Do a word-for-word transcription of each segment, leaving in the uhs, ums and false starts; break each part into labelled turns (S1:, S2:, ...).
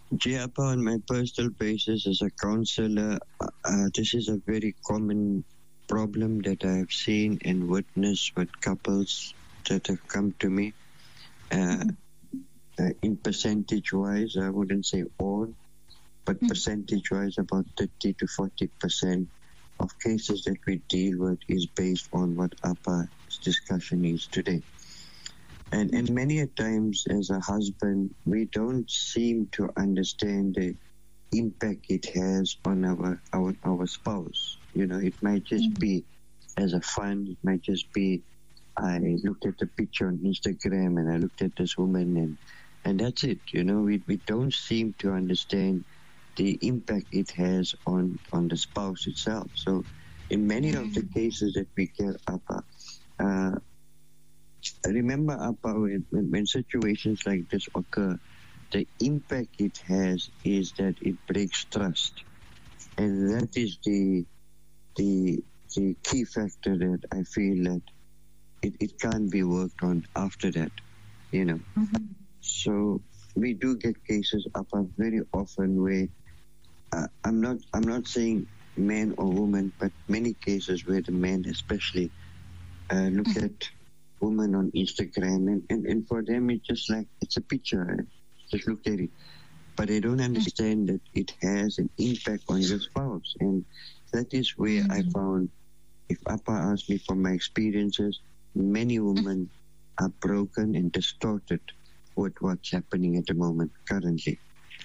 S1: Giapa, on my personal basis as a counselor, uh, uh, this is a very common problem that I have seen and witnessed with couples that have come to me. Uh, uh, in percentage-wise, I wouldn't say all, but percentage-wise, about thirty to forty percent of cases that we deal with is based on what Appa's discussion is today. And, and many a times as a husband, we don't seem to understand the impact it has on our, our, our spouse. You know, it might just be as a fun, it might just be, I looked at the picture on Instagram and I looked at this woman and, and that's it. You know, we, we don't seem to understand the impact it has on, on the spouse itself. So in many of the cases that we get up, uh, remember, Appa, when, when situations like this occur, the impact it has is that it breaks trust. And that is the the the key factor that I feel that it, it can't be worked on after that, you know. Mm-hmm. So we do get cases, Appa, very often where uh, I'm not I'm not saying man or woman, but many cases where the man especially uh, look mm-hmm. at woman on Instagram and, and, and for them it's just like it's a picture, just look at it, but they don't understand that it has an impact on your spouse. And that is where mm-hmm. I found, if Appa asked me from my experiences, many women are broken and distorted with what's happening at the moment currently.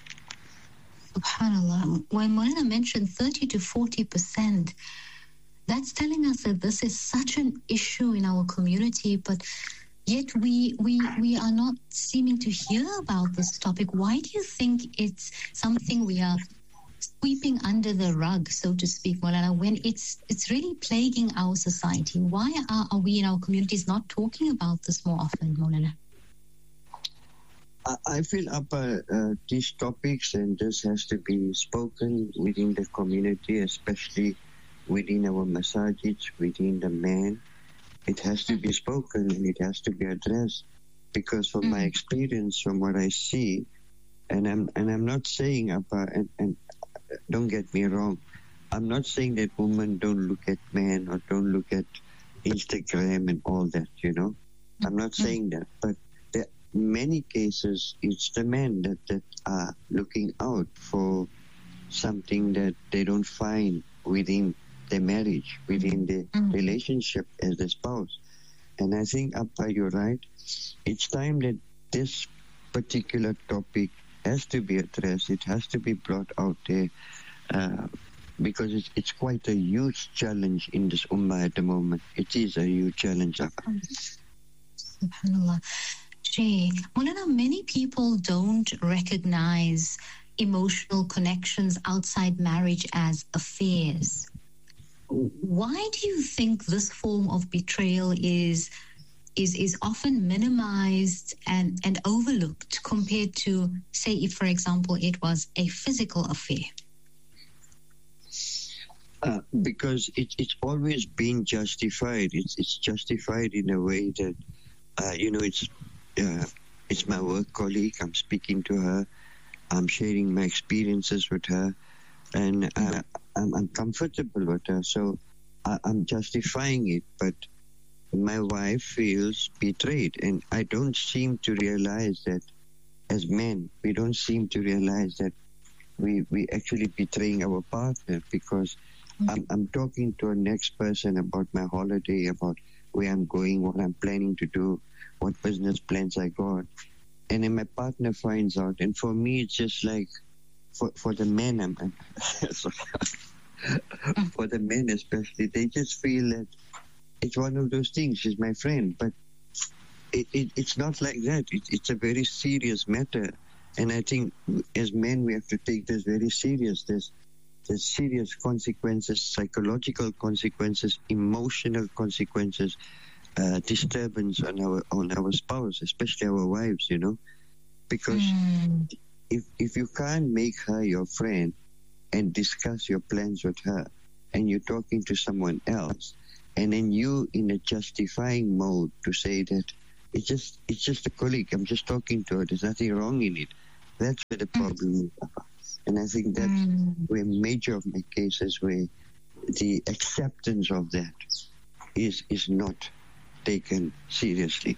S2: SubhanAllah, when Molana mentioned thirty to forty percent, that's telling us that this is such an issue in our community, but yet we we we are not seeming to hear about this topic. Why do you think it's something we are sweeping under the rug, so to speak, Molana, when it's it's really plaguing our society? Why are, are we in our communities not talking about this more often, Molana?
S1: I feel up uh, uh, these topics, and this has to be spoken within the community, especially within our masajids, within the man. It has to be spoken and it has to be addressed, because from mm. my experience, from what I see, and I'm and I'm not saying, Appa, and, and don't get me wrong, I'm not saying that women don't look at men or don't look at Instagram and all that, you know. I'm not saying that, but there are many cases it's the men that, that are looking out for something that they don't find within their marriage, within the mm-hmm. relationship as a spouse. And I think, Appa, you're right. It's time that this particular topic has to be addressed. It has to be brought out there uh, because it's, it's quite a huge challenge in this ummah at the moment. It is a huge challenge, Appa.
S2: SubhanAllah. Jay, Molana, many people don't recognize emotional connections outside marriage as affairs. Why do you think this form of betrayal is is is often minimized and, and overlooked compared to, say, if, for example, it was a physical affair?
S1: Uh, because it, it's always been justified. It's it's justified in a way that, uh, you know, it's uh, it's my work colleague. I'm speaking to her. I'm sharing my experiences with her. And uh, I'm, I'm comfortable with her, so I, I'm justifying it. But my wife feels betrayed, and I don't seem to realize that as men, we don't seem to realize that we we actually betraying our partner, because mm-hmm. I'm, I'm talking to a next person about my holiday, about where I'm going, what I'm planning to do, what business plans I got. And then my partner finds out, and for me, it's just like, For, for the men, I'm, for the men especially, they just feel that it's one of those things. She's my friend, but it, it, it's not like that. It, it's a very serious matter, and I think as men we have to take this very serious. There's, there's serious consequences, psychological consequences, emotional consequences, uh, disturbance on our on our spouse, especially our wives. You know, because. Mm. If if you can't make her your friend and discuss your plans with her, and you're talking to someone else, and then you in a justifying mode to say that it's just it's just a colleague, I'm just talking to her, there's nothing wrong in it, That's where the problem is, Appa. And I think that's
S2: Mm.
S1: where major of my cases where the acceptance of that is is not taken seriously.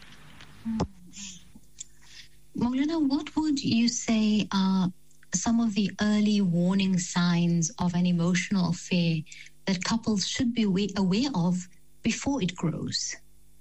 S2: Maulana, what would you say are some of the early warning signs of an emotional affair that couples should be wa- aware of before it grows?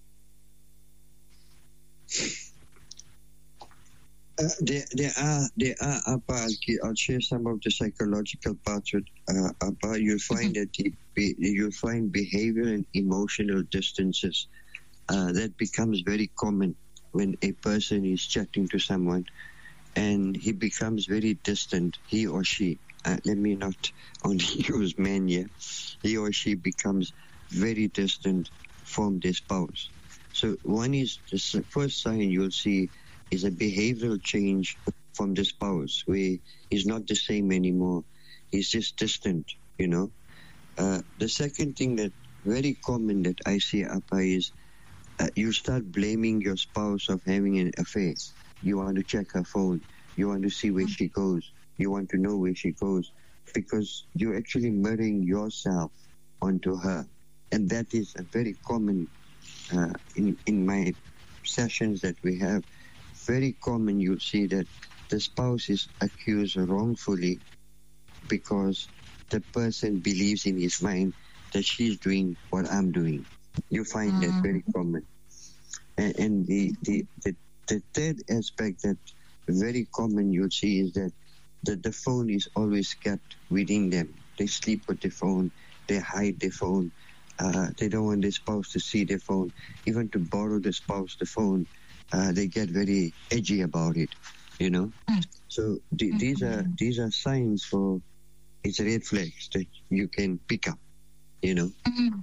S1: Uh, there, there are, there are, Appa, I'll, gi- I'll share some of the psychological parts with uh, Appa. You'll find that the, be, you'll find behavioral and emotional distances. Uh, that becomes very common when a person is chatting to someone and he becomes very distant, he or she. Uh, let me not only use men here. He or she becomes very distant from their spouse. So one is, the s- first sign you'll see is a behavioral change from the spouse, where he's not the same anymore. He's just distant, you know. Uh, the second thing that very common that I see, Appa, is uh, you start blaming your spouse of having an affair. You want to check her phone. You want to see where she goes. You want to know where she goes, because you're actually mirroring yourself onto her. And that is a very common, uh, in, in my sessions that we have, very common you'll see that the spouse is accused wrongfully because the person believes in his mind that she's doing what I'm doing. You find that very common. And, and the, the, the, the third aspect that very common you'll see is that the, the phone is always kept within them. They sleep with the phone. They hide their phone. Uh, they don't want their spouse to see their phone. Even to borrow the spouse the phone, uh, they get very edgy about it, you know. So th- these are these are signs for it's red flags that you can pick up, you know.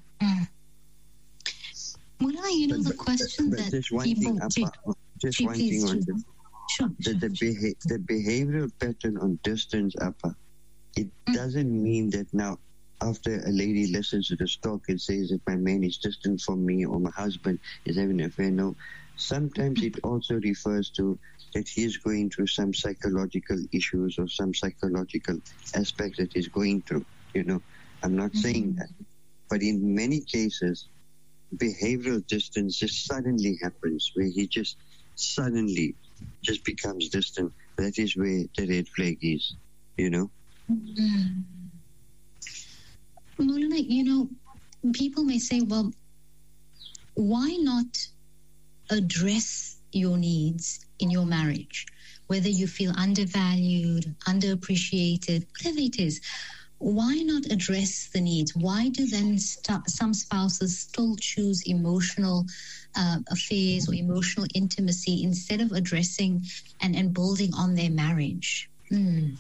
S2: Maulana, you know,
S1: But-
S2: the
S1: but-
S2: question
S1: but
S2: that
S1: just one
S2: people...
S1: thing, Appa, just
S2: Ji,
S1: one
S2: please,
S1: thing on
S2: Ji.
S1: this.
S2: Sure,
S1: The,
S2: sure,
S1: the,
S2: sure.
S1: beha- the behavioral pattern on distance, Appa, it
S2: Mm.
S1: doesn't mean that now after a lady listens to the talk and says that my man is distant from me or my husband is having an affair. No, sometimes it also refers to that he's going through some psychological issues or some psychological aspects that he's going through. You know, I'm not saying that. But in many cases, behavioral distance just suddenly happens where he just suddenly just becomes distant. That is where the red flag is, you know.
S2: Mm. Maulana, you know, people may say, well, why not address your needs in your marriage? Whether you feel undervalued, underappreciated, whatever it is, why not address the needs? Why do then st- some spouses still choose emotional uh, affairs or emotional intimacy instead of addressing and, and building on their marriage? Mm.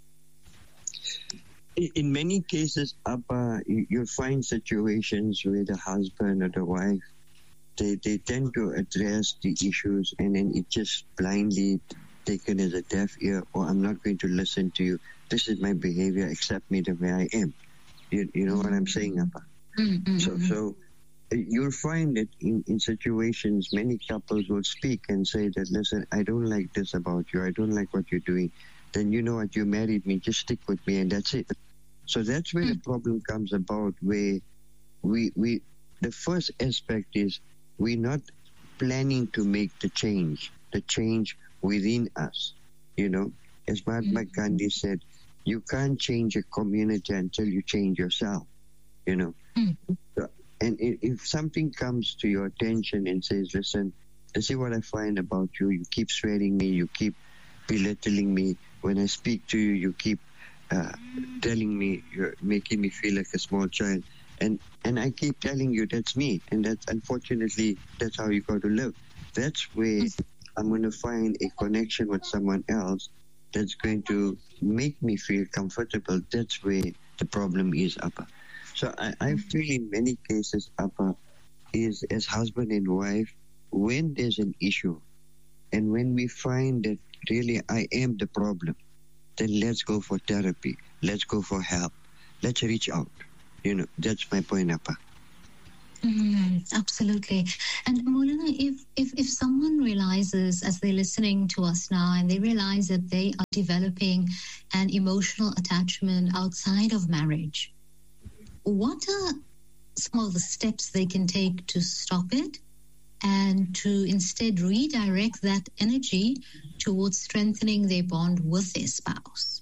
S1: In in many cases, Appa, you- you'll find situations where the husband or the wife, they, they tend to address the issues and then it just blindly taken as a deaf ear, or I'm not going to listen to you. This is my behavior. Accept me the way I am. You, you know what I'm saying, Appa?
S2: Mm, mm,
S1: So,
S2: mm.
S1: so uh, you'll find that in, in situations, many couples will speak and say that, listen, I don't like this about you. I don't like what you're doing. Then you know what, you married me. Just stick with me and that's it. So that's where the problem comes about, where we, we, the first aspect is we're not planning to make the change, the change within us. You know, as Mahatma Gandhi said, you can't change a community until you change yourself, you know.
S2: Mm.
S1: So, and i- if something comes to your attention and says, listen, this is what I find about you. You keep swearing me. You keep belittling me. When I speak to you, you keep uh, telling me, you're making me feel like a small child. And, and I keep telling you that's me. And that's unfortunately, that's how you got to live. That's where I'm going to find a connection with someone else that's going to make me feel comfortable. That's where the problem is, Appa. So I, I feel in many cases, Appa, is as husband and wife, when there's an issue and when we find that really I am the problem, then let's go for therapy. Let's go for help. Let's reach out. You know, that's my point, Appa.
S2: Mm, absolutely. And Maulana, if, if if someone realizes as they're listening to us now and they realize that they are developing an emotional attachment outside of marriage, what are some of the steps they can take to stop it and to instead redirect that energy towards strengthening their bond with their spouse?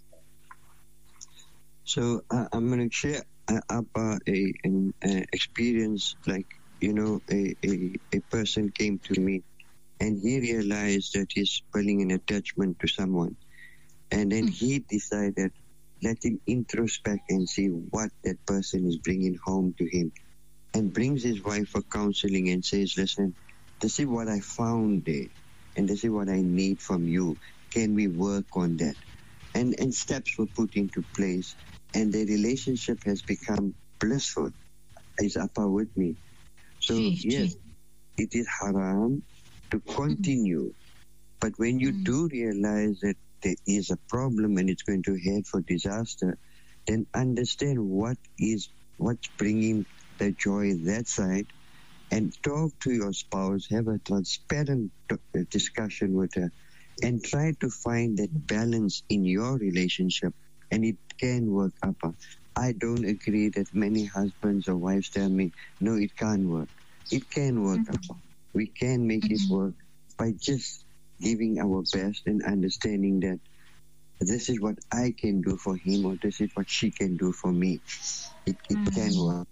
S1: So uh, I'm going to share uh, up uh, a, an uh, experience, like, you know, a, a, a person came to me and he realized that he's building an attachment to someone. And then he decided, let him introspect and see what that person is bringing home to him. And brings his wife for counseling and says, listen, this is what I found there. And this is what I need from you. Can we work on that? And, and steps were put into place. And the relationship has become blissful. Is Appa with me? So,
S2: Gee,
S1: yes,
S2: gee.
S1: it is haram to continue. Mm. But when you mm. do realize that there is a problem and it's going to head for disaster, then understand what is what's bringing the joy that side, and talk to your spouse, have a transparent discussion with her, and try to find that balance in your relationship. And it can work, Appa. I don't agree that many husbands or wives tell me, no, it can't work. It can work, mm-hmm. Appa. We can make mm-hmm. it work by just giving our best and understanding that this is what I can do for him, or this is what she can do for me. It, it mm-hmm. can work.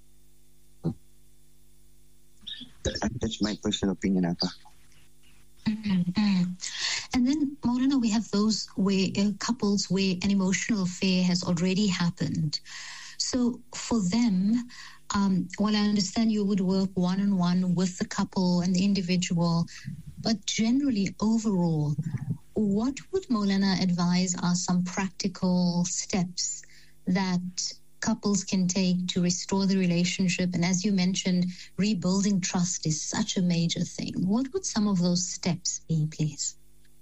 S1: That's my personal opinion, Appa.
S2: Mm-hmm. And then, Maulana, we have those where uh, couples where an emotional affair has already happened. So for them, um, while I understand you would work one-on-one with the couple and the individual, but generally overall, what would Maulana advise are some practical steps that couples can take to restore the relationship? And as you mentioned, rebuilding trust is such a major thing. What would some of those steps be, please?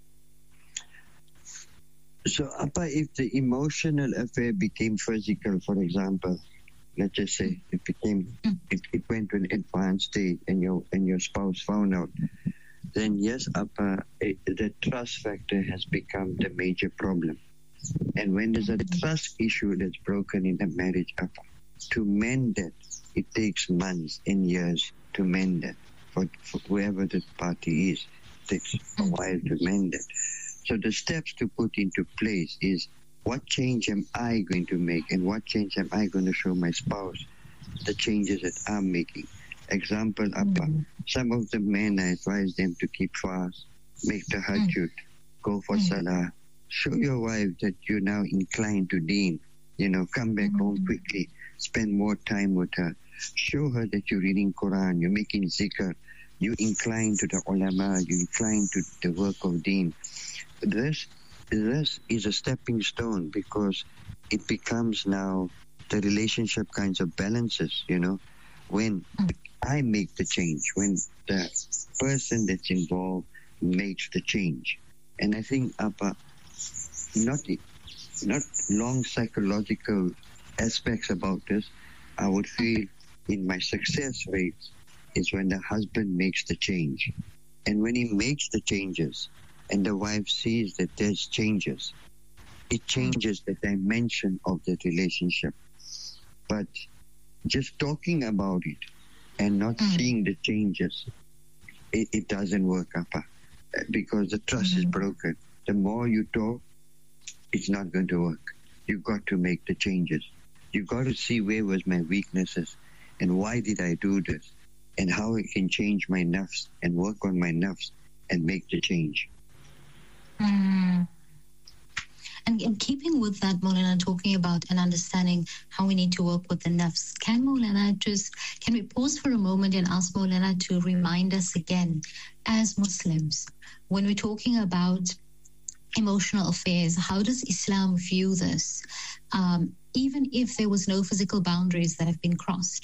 S1: So, Appa, if the emotional affair became physical, for example, let's just say it became, mm. it, it went to an advanced stage and your, and your spouse found out, then yes, Appa, it, the trust factor has become the major problem. And when there's a trust issue that's broken in a marriage, Appa, to mend that, it takes months and years to mend that. For, for whoever the party is, it takes a while to mend it. So the steps to put into place is, what change am I going to make, and what change am I going to show my spouse the changes that I'm making. Example, Appa, mm-hmm. some of the men, I advise them to keep fast, make the hajjud, mm-hmm. go for mm-hmm. salah. Show your wife that you're now inclined to deen. You know, come back mm-hmm. home quickly, spend more time with her. Show her that you're reading Quran, you're making zikr, you incline to the ulama, you incline to the work of deen. This, this is a stepping stone, because it becomes now the relationship kinds of balances, you know. When I make the change, when the person that's involved makes the change. And I think, Appa, not, not long psychological aspects about this, I would feel in my success rates is when the husband makes the change. And when he makes the changes, and the wife sees that there's changes, it changes the dimension of the relationship. But just talking about it and not mm. seeing the changes, it, it doesn't work, Appa, because the trust mm-hmm. is broken. The more you talk, it's not going to work. You've got to make the changes. You've got to see where was my weaknesses and why did I do this, and how I can change my nafs and work on my nafs and make the change.
S2: Mm. And in keeping with that, Maulana, talking about and understanding how we need to work with the nafs, can Maulana just, can we pause for a moment and ask Maulana to remind us again, as Muslims, when we're talking about emotional affairs, how does Islam view this? Um, even if there was no physical boundaries that have been crossed,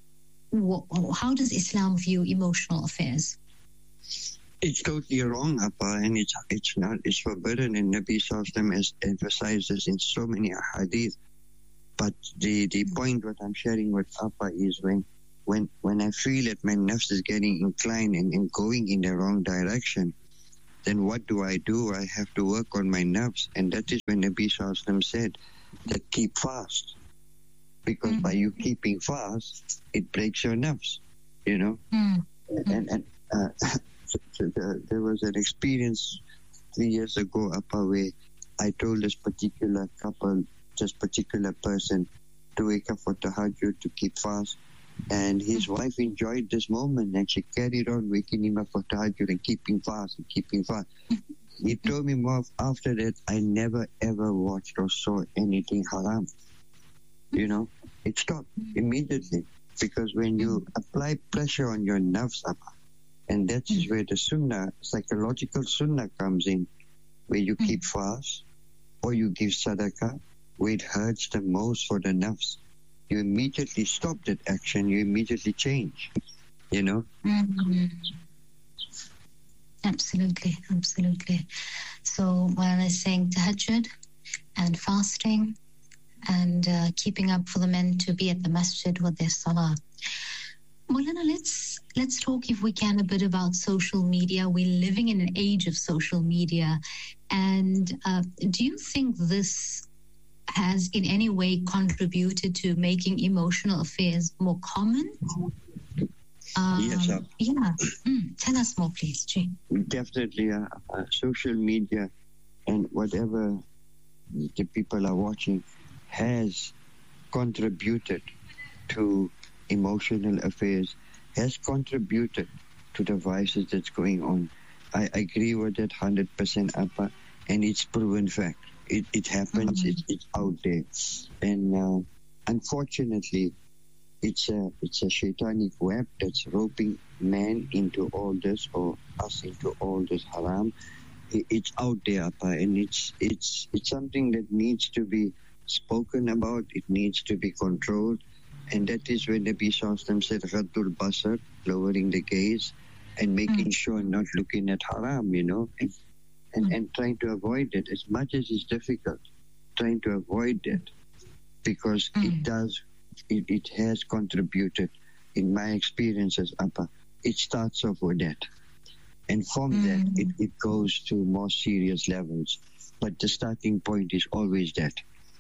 S2: wh- how does Islam view emotional affairs?
S1: It's totally wrong, Appa, and it's it's not it's forbidden, and Nabi Sallallahu Alaihi Wasallam has emphasized this in so many hadith. But the, the point what I'm sharing with Appa is when when when I feel that my nafs is getting inclined and, and going in the wrong direction, then what do I do? I have to work on my nafs. And that is when Nabi Sallallahu Alaihi Wasallam said that keep fast. Because mm. by you keeping fast, it breaks your nafs, you know. Mm. And, and uh, so, so the, there was an experience three years ago up where I told this particular couple, this particular person, to wake up for tahajjud, to keep fast. And his wife enjoyed this moment, and she carried on waking him up for tahajjud and keeping fast and keeping fast. He told me more after that, I never ever watched or saw anything haram. You know, it stopped immediately. Because when you apply pressure on your nafs, and that is where the sunnah, psychological sunnah comes in, where you keep fast or you give sadaqah, where it hurts the most for the nafs. You immediately stop that action, you immediately change, you know?
S2: Mm-hmm. Absolutely, absolutely. So when I saying tahajjud and fasting and uh, keeping up for the men to be at the masjid with their salah. Maulana, let's, let's talk, if we can, a bit about social media. We're living in an age of social media. And uh, do you think this has in any way contributed to making emotional affairs more common? Um,
S1: yes, sir.
S2: Yeah. Mm, tell us more, please, Jay.
S1: Definitely. Uh, uh, social media and whatever the people are watching has contributed to emotional affairs, has contributed to the vices that's going on. I agree with that one hundred percent, Appa, and it's proven fact. It, it happens, mm-hmm. it, it's out there. And uh, unfortunately, it's a, it's a shaitanic web that's roping man into all this, or us into all this haram. It, it's out there, Appa, and it's, it's, it's something that needs to be spoken about, it needs to be controlled. And that is when Nabi Sallallahu Alaihi Wasallam said, Ghaddul Basar, lowering the gaze, and making mm. sure not looking at haram, you know, and, and, mm. and trying to avoid it as much as it's difficult, trying to avoid it, because mm. it does, it, it has contributed, in my experiences, Appa, it starts off with that. And from mm. that, it, it goes to more serious levels. But the starting point is always that.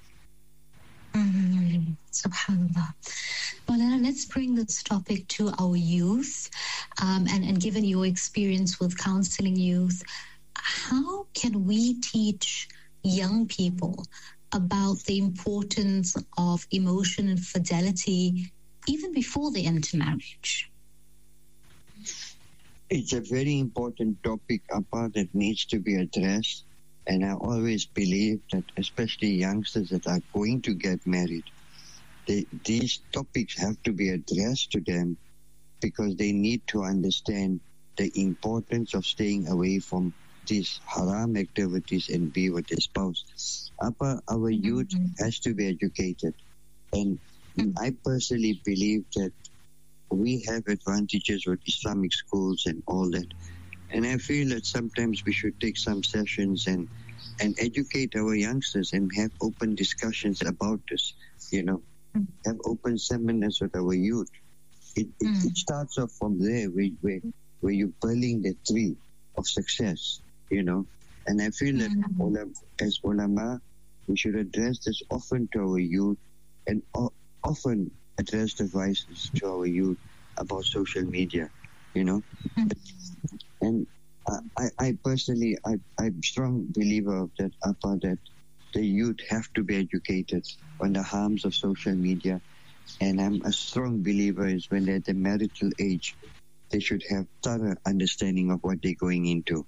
S2: Mm-hmm. Subhanallah. Well, let's bring this topic to our youth. Um, and, and given your experience with counseling youth, how can we teach young people about the importance of emotion and fidelity even before they enter marriage?
S1: It's a very important topic, Appa, that needs to be addressed. And I always believe that especially youngsters that are going to get married, they, these topics have to be addressed to them, because they need to understand the importance of staying away from these haram activities and be with their spouse. Appa, our youth mm-hmm. has to be educated. And mm-hmm. I personally believe that we have advantages with Islamic schools and all that. And I feel that sometimes we should take some sessions and, and educate our youngsters and have open discussions about this, you know, mm. have open seminars with our youth. It, it, mm. it starts off from there where, where, where you're building the tree of success, you know. And I feel that mm. as ulama, we should address this often to our youth, and o- often address the vices to our youth about social media, you know. Mm. And uh, I, I personally, I, I'm a strong believer of that, Appa, that the youth have to be educated on the harms of social media. And I'm a strong believer is when they're at the marital age, they should have thorough understanding of what they're going into.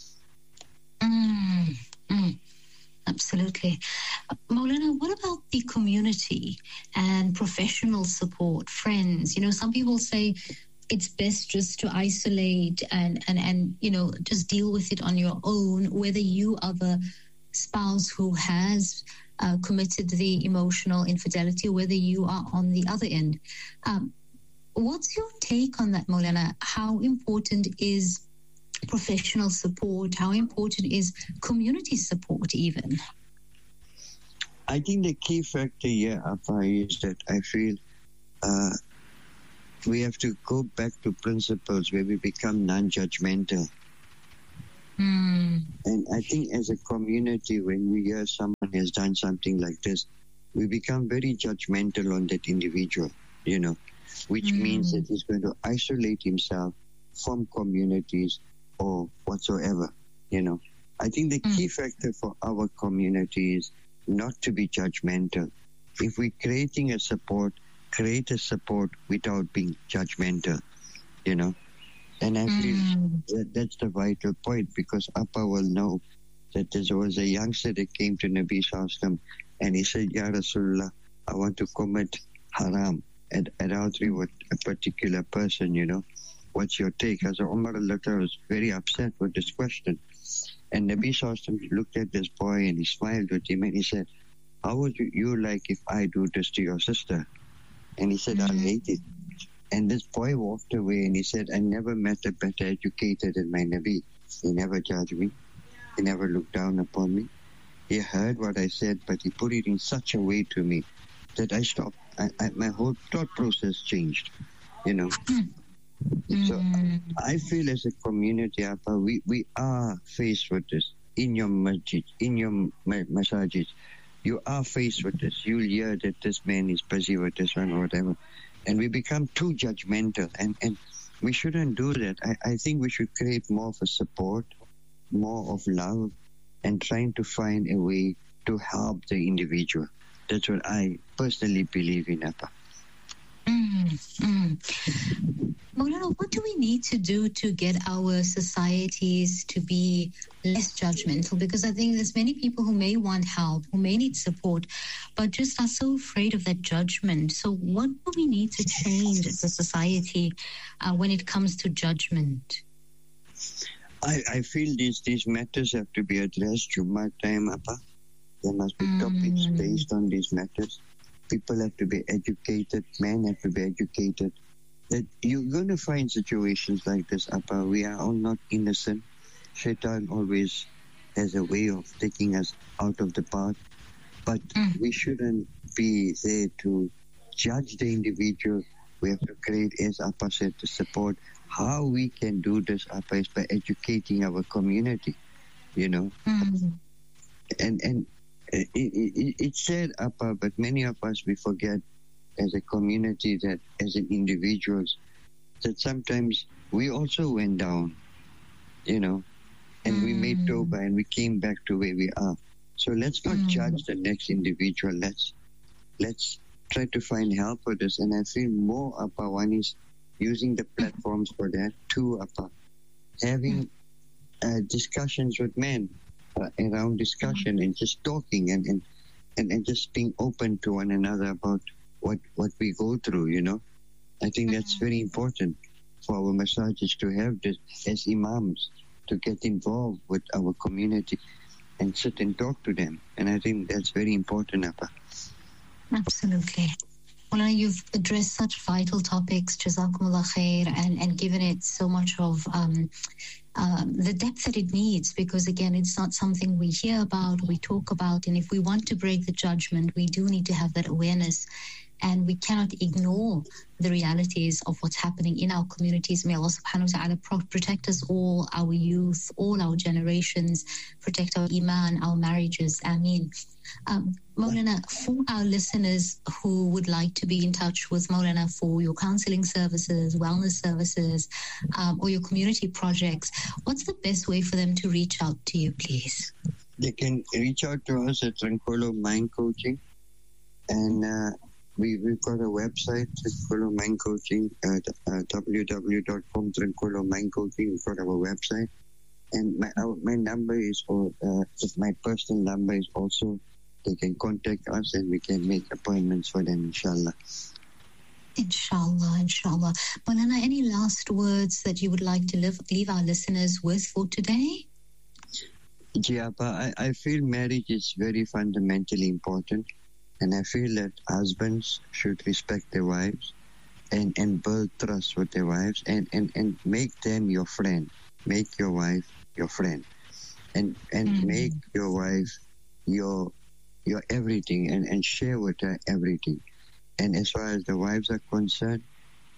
S2: Mm, mm, absolutely. Uh, Maulana, what about the community and professional support, friends? You know, some people say it's best just to isolate and, and, and, you know, just deal with it on your own, whether you are the spouse who has uh, committed the emotional infidelity, whether you are on the other end. Um, what's your take on that, Maulana? How important is professional support? How important is community support even?
S1: I think the key factor here, Appa, is that I feel uh, we have to go back to principles where we become non-judgmental.
S2: Mm.
S1: And I think as a community, when we hear someone has done something like this, we become very judgmental on that individual, you know, which
S2: Mm.
S1: means that he's going to isolate himself from communities or whatsoever, you know. I think the key factor for our community is not to be judgmental. If we're creating a support, create a support without being judgmental, you know. And I feel
S2: Mm.
S1: that that's the vital point, because Appa will know that there was a youngster that came to Nabi Sallallahu and he said, Ya Rasulullah, I want to commit haram, ad- adultery with a particular person, you know. What's your take? Hazrat Umar was very upset with this question. And Nabi Sallallahu looked at this boy and he smiled with him and he said, how would you, you like if I do this to your sister? And he said, I'll hate it. And this boy walked away and he said, I never met a better educated than my Nabi. He never judged me. He never looked down upon me. He heard what I said, but he put it in such a way to me that I stopped. I, I, my whole thought process changed, you know. So I feel as a community, Appa, we, we are faced with this in your masjid, in your ma- masajid. You are faced with this. You'll hear that this man is busy with this one or whatever. And we become too judgmental. And, and we shouldn't do that. I, I think we should create more of a support, more of love, and trying to find a way to help the individual. That's what I personally believe in, Appa.
S2: Mm, mm. Maulana, what do we need to do to get our societies to be less judgmental? Because I think there's many people who may want help, who may need support, but just are so afraid of that judgment. So what do we need to change as a society uh, when it comes to judgment?
S1: I, I feel these, these matters have to be addressed Jummah time, Appa. There must be
S2: Mm.
S1: topics based on these matters. People have to be educated. Men have to be educated. That you're going to find situations like this, Appa. We are all not innocent. Shaitan always has a way of taking us out of the path. But
S2: Mm.
S1: we shouldn't be there to judge the individual. We have to create, as Appa said, to support. How we can do this, Appa, is by educating our community, you know.
S2: Mm.
S1: And and it, it, it's said, Appa, but many of us, we forget as a community, that as an individuals, that sometimes we also went down, you know, and we made
S2: Mm.
S1: tawbah and we came back to where we are. So let's not
S2: Mm.
S1: judge the next individual. Let's let's try to find help for this. And I feel more, Appa, one is using the platforms for that. Two, Appa, having uh, discussions with men, uh, around discussion and just talking and, and, and, and just being open to one another about what, what we go through, you know. I think that's very important for our massages to have this as imams, to get involved with our community and sit and talk to them. And I think that's very important, Appa.
S2: Absolutely. Well, you've addressed such vital topics, Jazakumullah khair, and, and given it so much of um, um, the depth that it needs, because again, it's not something we hear about, we talk about, and if we want to break the judgment, we do need to have that awareness. And we cannot ignore the realities of what's happening in our communities. May Allah subhanahu wa ta'ala pro- protect us all, our youth, all our generations, protect our iman, our marriages. Ameen. Um, Maulana, for our listeners who would like to be in touch with Maulana for your counseling services, wellness services, um, or your community projects, what's the best way for them to reach out to you, please?
S1: They can reach out to us at Tranquillo Mind Coaching, and uh, we, we've got a website, Tranquillo Mind Coaching, uh, uh, w w w dot com, Tranquillo Mind Coaching. We've got our website. And my our, my number is, or uh, my personal number is also, they can contact us and we can make appointments for them, inshallah.
S2: Inshallah, inshallah. Maulana, any last words that you would like to live, leave our listeners with for today?
S1: Yeah, but I, I feel marriage is very fundamentally important. And I feel that husbands should respect their wives and, and build trust with their wives and, and, and make them your friend. Make your wife your friend. And and
S2: Mm.
S1: make your wife your your everything and, and share with her everything. And as far as the wives are concerned,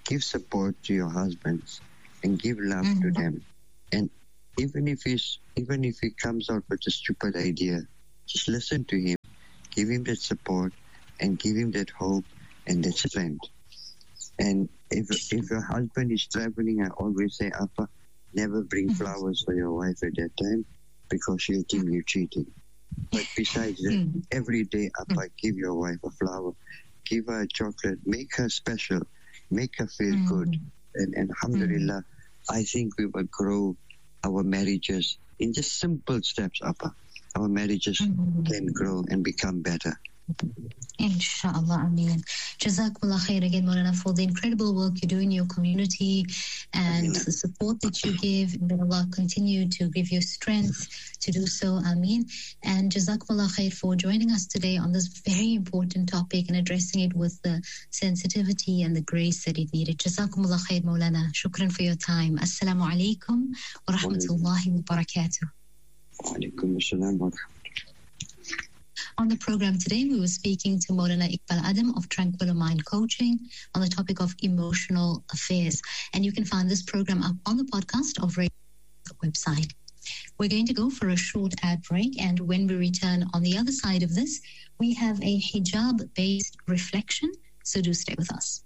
S1: give support to your husbands and give love
S2: Mm-hmm.
S1: to them. And even if he's even if he comes out with a stupid idea, just listen to him, give him that support, and give him that hope and that strength. And if if your husband is traveling, I always say, Appa, never bring
S2: Mm-hmm.
S1: flowers for your wife at that time because she'll think you're cheating. But besides that,
S2: Mm-hmm.
S1: every day, Appa, give your wife a flower, give her a chocolate, make her special, make her feel
S2: Mm-hmm.
S1: good. And, and alhamdulillah, I think we will grow our marriages in just simple steps, Appa. Our marriages
S2: Mm-hmm.
S1: can grow and become better.
S2: Inshallah, Ameen. Jazakumullah khair again, Maulana, for the incredible work you do in your community and
S1: Ameen.
S2: the support that you give. May Allah continue to give you strength to do so. Ameen. And Jazakumullah khair for joining us today on this very important topic and addressing it with the sensitivity and the grace that it needed. Jazakumullah khair, Maulana. Shukran for your time. Assalamu alaikum wa rahmatullahi wa barakatuh.
S1: Wa alaikum assalam wa rahmatullah.
S2: On the program today, we were speaking to Maulana Iqbal Adam of Tranquil Mind Coaching on the topic of emotional affairs. And you can find this program up on the podcast of Radio website. We're going to go for a short ad break, and when we return on the other side of this, we have a hijab-based reflection, so do stay with us.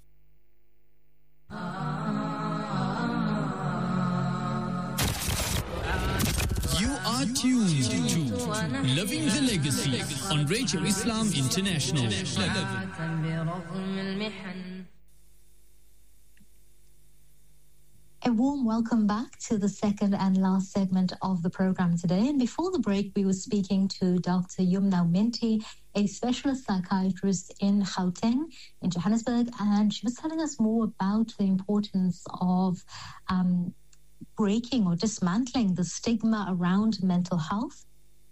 S3: You are tuned to Loving the Legacy on Radio Islam International.
S2: A warm welcome back to the second and last segment of the program today. And before the break, we were speaking to Doctor Yumna Minty, a specialist psychiatrist in Gauteng, in Johannesburg, and she was telling us more about the importance of um, breaking or dismantling the stigma around mental health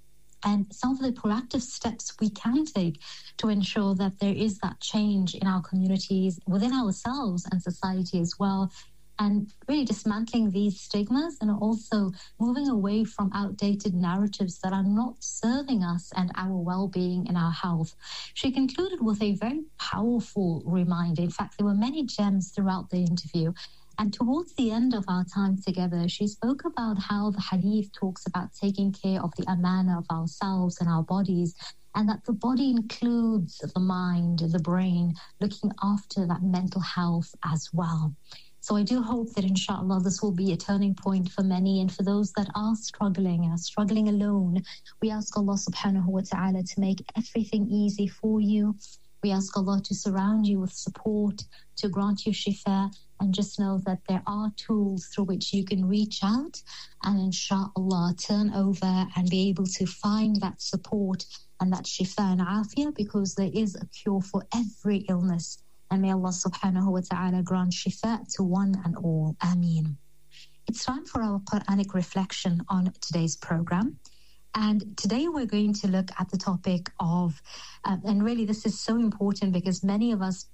S2: and some of the proactive steps we can take to ensure that there is that change in our communities, within ourselves and society as well, and really dismantling these stigmas and also moving away from outdated narratives that are not serving us and our well-being and our health. She concluded with a very powerful reminder. In fact, there were many gems throughout the interview. And towards the end of our time together, she spoke about how the hadith talks about taking care of the amana of ourselves and our bodies, and that the body includes the mind, the brain, looking after that mental health as well. So I do hope that, inshallah, this will be a turning point for many, and for those that are struggling and are struggling alone, we ask Allah subhanahu wa ta'ala to make everything easy for you. We ask Allah to surround you with support, to grant you shifa, and just know that there are tools through which you can reach out and inshallah turn over and be able to find that support and that shifa and afiyah, because there is a cure for every illness. And may Allah subhanahu wa ta'ala grant shifa to one and all. Ameen. It's time for our Quranic reflection on today's program. And today we're going to look at the topic of, uh, and really this is so important because many of us,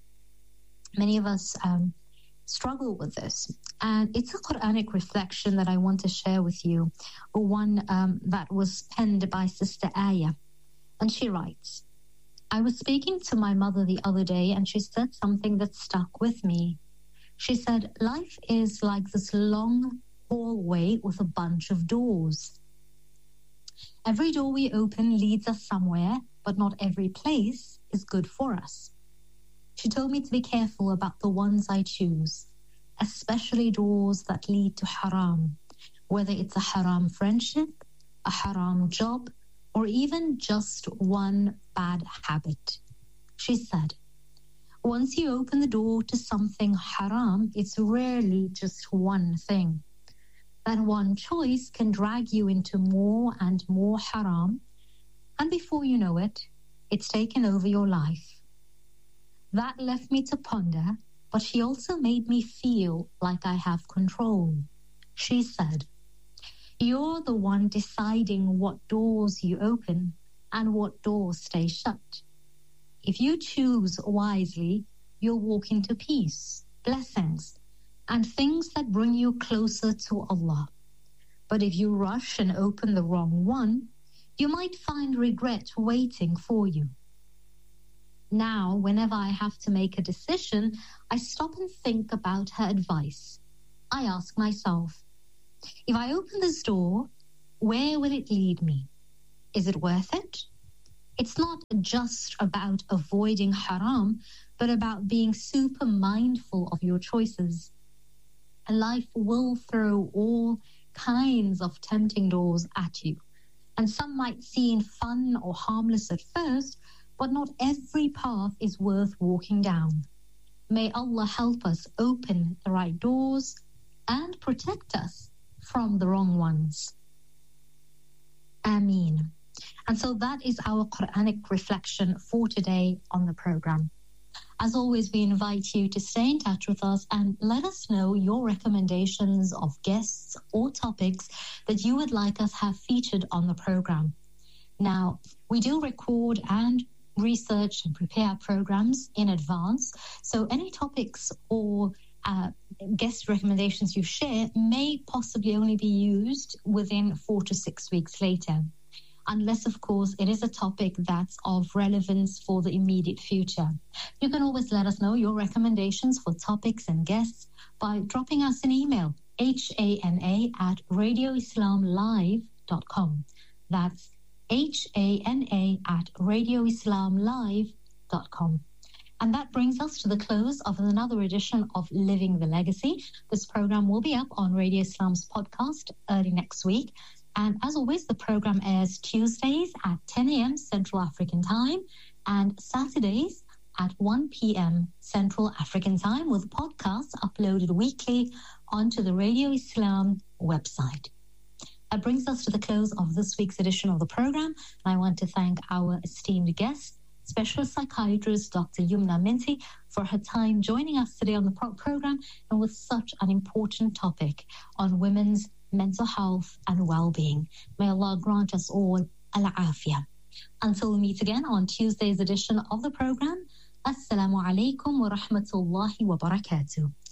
S2: many of us um, struggle with this. And it's a Quranic reflection that I want to share with you, one um, that was penned by Sister Aya. And she writes, I was speaking to my mother the other day and she said something that stuck with me. She said, life is like this long hallway with a bunch of doors. Every door we open leads us somewhere, but not every place is good for us. She told me to be careful about the ones I choose, especially doors that lead to haram, whether it's a haram friendship, a haram job, or even just one bad habit. She said, once you open the door to something haram, it's rarely just one thing. That one choice can drag you into more and more haram, and before you know it, it's taken over your life. That left me to ponder, but she also made me feel like I have control. She said, you're the one deciding what doors you open and what doors stay shut. If you choose wisely, you'll walk into peace, blessings, and things that bring you closer to Allah. But if you rush and open the wrong one, you might find regret waiting for you. Now, whenever I have to make a decision, I stop and think about her advice. I ask myself, if I open this door, where will it lead me? Is it worth it? It's not just about avoiding haram, but about being super mindful of your choices. Life will throw all kinds of tempting doors at you, and some might seem fun or harmless at first, but not every path is worth walking down. May Allah help us open the right doors and protect us from the wrong ones. Ameen. And so that is our Quranic reflection for today on the program. As always, we invite you to stay in touch with us and let us know your recommendations of guests or topics that you would like us have featured on the program. Now, we do record and research and prepare programs in advance, so any topics or uh, guest recommendations you share may possibly only be used within four to six weeks later, unless, of course, it is a topic that's of relevance for the immediate future. You can always let us know your recommendations for topics and guests by dropping us an email, hana at radio islam live dot com. That's hana at radio islam live dot com. And that brings us to the close of another edition of Living the Legacy. This program will be up on Radio Islam's podcast early next week. And as always, the program airs Tuesdays at ten a.m. Central African Time and Saturdays at one p.m. Central African Time, with podcasts uploaded weekly onto the Radio Islam website. That brings us to the close of this week's edition of the program. And I want to thank our esteemed guest, Specialist Psychiatrist Doctor Yumna Minty, for her time joining us today on the pro- program and with such an important topic on women's mental health and well-being. May Allah grant us all al-afiyah. Until we meet again on Tuesday's edition of the program, Assalamu alaikum wa rahmatullahi wa barakatuh.